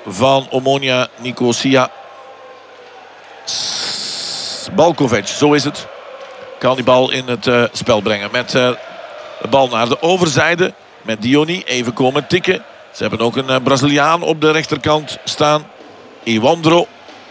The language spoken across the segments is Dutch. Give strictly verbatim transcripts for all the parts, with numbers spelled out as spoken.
van Omonia Nicosia. Balkovic, zo is het. Kan die bal in het uh, spel brengen. Met uh, de bal naar de overzijde. Met Diony even komen tikken. Ze hebben ook een uh, Braziliaan op de rechterkant staan. Iwandro.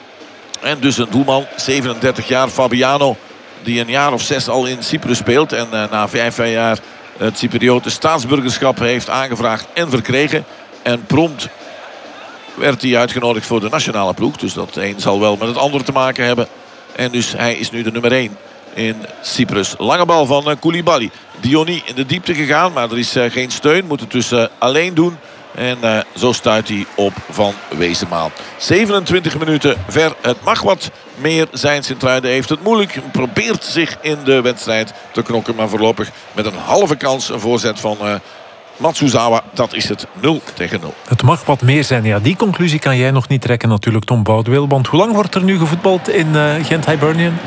En dus een doelman, zevenendertig jaar, Fabiano. Die een jaar of zes al in Cyprus speelt. En uh, na vijf jaar het Cypriote staatsburgerschap heeft aangevraagd en verkregen. En prompt werd hij uitgenodigd voor de nationale ploeg. Dus dat een zal wel met het ander te maken hebben. En dus hij is nu de nummer één in Cyprus. Lange bal van uh, Koulibaly. Diony in de diepte gegaan, maar er is uh, geen steun. Moet het dus uh, alleen doen. En uh, zo stuit hij op Van Wezenmaal. zevenentwintig minuten ver. Het mag wat meer zijn. Sint-Truiden heeft het moeilijk. Probeert zich in de wedstrijd te knokken. Maar voorlopig met een halve kans. Een voorzet van uh, Matsuzawa. Dat is het nul tegen nul. Het mag wat meer zijn. Ja, die conclusie kan jij nog niet trekken natuurlijk, Tom Boudewil. Want hoe lang wordt er nu gevoetbald in uh, Gent-Hibernian?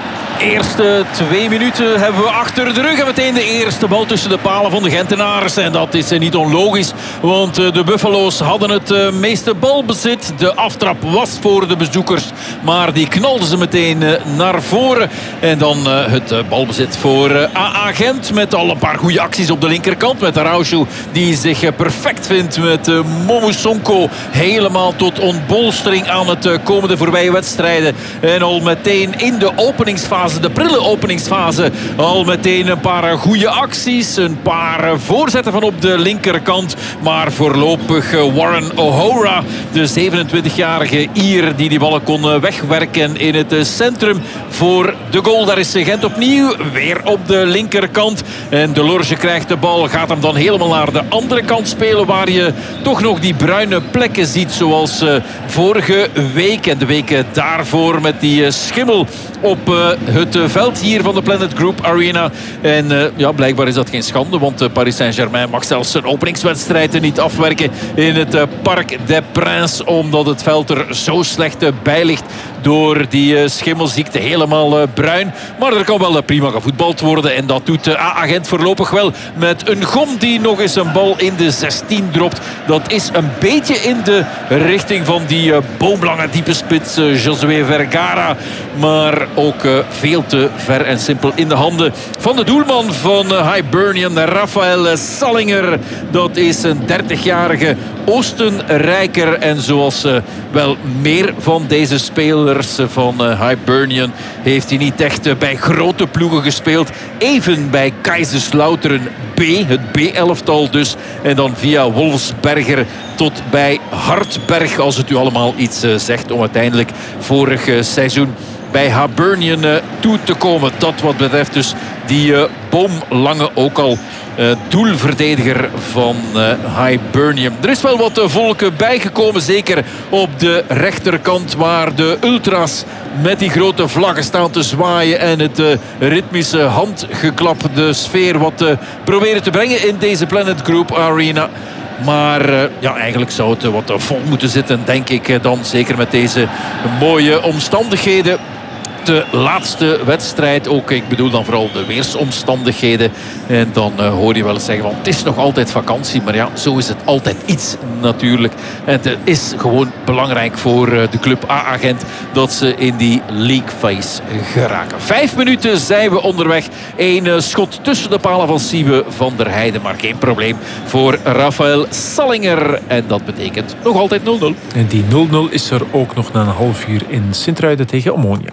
Eerste twee minuten hebben we achter de rug. En meteen de eerste bal tussen de palen van de Gentenaars. En dat is niet onlogisch. Want de Buffalo's hadden het meeste balbezit. De aftrap was voor de bezoekers. Maar die knalden ze meteen naar voren. En dan het balbezit voor A A Gent. Met al een paar goede acties op de linkerkant. Met Araujo die zich perfect vindt. Met Momo Sonko helemaal tot ontbolstering aan het komende voorbije wedstrijden. En al meteen in de openingsfase, de prille openingsfase, al meteen een paar goede acties. Een paar voorzetten van op de linkerkant. Maar voorlopig Warren O'Hora, de zevenentwintigjarige Ier, die die ballen kon wegwerken in het centrum voor de goal. Daar is Gent opnieuw weer op de linkerkant. En Delorge krijgt de bal, gaat hem dan helemaal naar de andere kant spelen, waar je toch nog die bruine plekken ziet, zoals vorige week en de weken daarvoor, met die schimmel op het veld hier van de Planet Group Arena. En uh, ja, blijkbaar is dat geen schande, want uh, Paris Saint-Germain mag zelfs zijn openingswedstrijd niet afwerken in het uh, Parc des Princes, omdat het veld er zo slecht uh, bij ligt door die uh, schimmelziekte. Helemaal uh, bruin. Maar er kan wel uh, prima gevoetbald worden. En dat doet uh, A A Gent voorlopig wel met een Gom die nog eens een bal in de zestien dropt. Dat is een beetje in de richting van die uh, boomlange diepe spits uh, Josué Vergara. Maar ook uh, veel te ver en simpel in de handen van de doelman van uh, Hibernian, Raphaël Sallinger. Dat is een dertigjarige Oostenrijker. En zoals uh, wel meer van deze spelers van uh, Hibernian heeft hij niet echt uh, bij grote ploegen gespeeld. Even bij Kaiserslautern B, het B-elftal dus. En dan via Wolfsberger tot bij Hartberg, als het u allemaal iets uh, zegt, om uiteindelijk vorig uh, seizoen bij Hibernian uh, toe te komen. Dat wat betreft dus die uh, boomlange, ook al uh, doelverdediger van uh, Hibernian. Er is wel wat uh, volk bijgekomen, zeker op de rechterkant, waar de ultras met die grote vlaggen staan te zwaaien en het uh, ritmische handgeklap, de sfeer wat uh, proberen te brengen in deze Planet Group Arena. Maar uh, ja, eigenlijk zou het uh, wat vol moeten zitten, denk ik uh, dan. Zeker met deze mooie omstandigheden. De laatste wedstrijd ook. Ik bedoel dan vooral de weersomstandigheden. En dan uh, hoor je wel eens zeggen van het is nog altijd vakantie. Maar ja, zo is het altijd iets natuurlijk. En het is gewoon belangrijk voor uh, de club A A Gent dat ze in die league phase geraken. Vijf minuten zijn we onderweg. Eén uh, schot tussen de palen van Siebe van der Heijden. Maar geen probleem voor Raphaël Sallinger. En dat betekent nog altijd nul nul. En die nul nul is er ook nog na een half uur in Sint-Truiden tegen Omonia.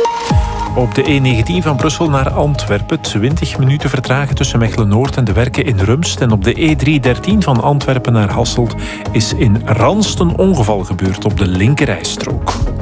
Op de E negentien van Brussel naar Antwerpen twintig minuten vertragen tussen Mechelen-Noord en de Werken in Rumst. En op de E driehonderddertien van Antwerpen naar Hasselt is in Ranst een ongeval gebeurd op de linkerrijstrook.